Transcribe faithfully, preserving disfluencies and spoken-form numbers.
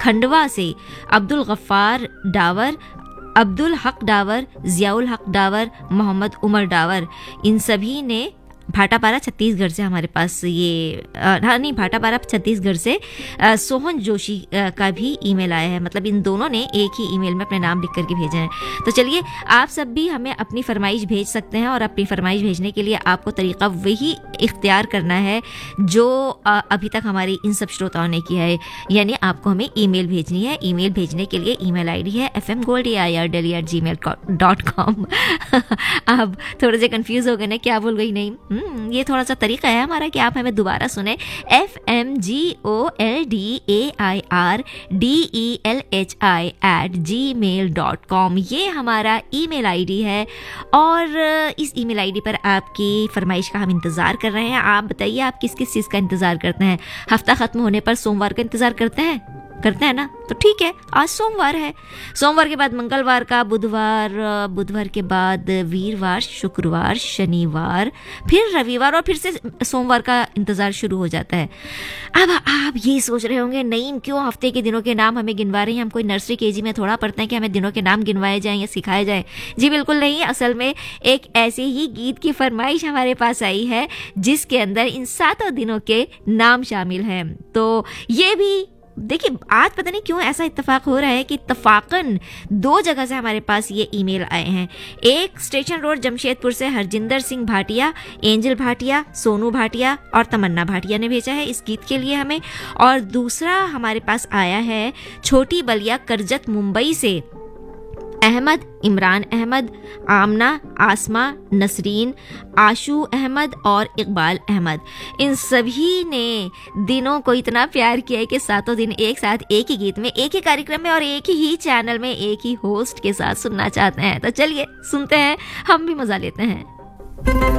खंडवा से अब्दुल गफ्फार डावर, अब्दुल हक डावर, जियाउल हक डावर, मोहम्मद उमर डावर, इन सभी ने भाटापारा छत्तीसगढ़ से हमारे पास ये हाँ नहीं भाटापारा छत्तीसगढ़ से आ, सोहन जोशी आ, का भी ईमेल आया है। मतलब इन दोनों ने एक ही ईमेल में अपने नाम लिख करके भेजे हैं। तो चलिए आप सब भी हमें अपनी फरमाइश भेज सकते हैं और अपनी फरमाइश भेजने के लिए आपको तरीका वही इख्तियार करना है जो आ, अभी तक हमारी इन सब श्रोताओं ने किया है, यानी आपको हमें ईमेल भेजनी है। ईमेल भेजने के लिए ईमेल आईडी है F M gold A I R daily eight ji mail dot com. आप थोड़े से कंफ्यूज हो गए ना, क्या बोल गई? नहीं, ये थोड़ा सा तरीका है हमारा कि आप हमें दोबारा सुने। F M G O L D A I R D E L H I eight ji mail dot com, ये हमारा ईमेल आईडी है। और इस ईमेल आईडी पर आपकी फरमाइश का हम इंतज़ार कर रहे हैं। आप बताइए आप किस किस चीज़ का इंतज़ार करते हैं? हफ्ता ख़त्म होने पर सोमवार का इंतज़ार करते हैं? करते हैं ना? तो ठीक है, आज सोमवार है। सोमवार के बाद मंगलवार का, बुधवार, बुधवार के बाद वीरवार, शुक्रवार, शनिवार, फिर रविवार और फिर से सोमवार का इंतज़ार शुरू हो जाता है। अब आप ये सोच रहे होंगे, नहीं क्यों हफ्ते के दिनों के नाम हमें गिनवा रही हैं? हम कोई नर्सरी केजी में थोड़ा पढ़ते हैं कि हमें दिनों के नाम गिनवाए जाएं या सिखाए जाएं। जी बिल्कुल नहीं, असल में एक ऐसे ही गीत की फरमाइश हमारे पास आई है जिसके अंदर इन सातों दिनों के नाम शामिल हैं। तो ये भी देखिए, आज पता नहीं क्यों ऐसा इत्तेफाक हो रहा है कि इत्तफाकन दो जगह से हमारे पास ये ईमेल आए हैं। एक स्टेशन रोड जमशेदपुर से हरजिंदर सिंह भाटिया, एंजल भाटिया, सोनू भाटिया और तमन्ना भाटिया ने भेजा है इस गीत के लिए हमें। और दूसरा हमारे पास आया है छोटी बलिया करजत मुंबई से अहमद, इमरान अहमद, आमना, आसमा, नसरीन, आशू अहमद और इकबाल अहमद। इन सभी ने दिनों को इतना प्यार किया है कि सातों दिन एक साथ एक ही गीत में, एक ही कार्यक्रम में और एक ही चैनल में एक ही होस्ट के साथ सुनना चाहते हैं। तो चलिए सुनते हैं, हम भी मजा लेते हैं।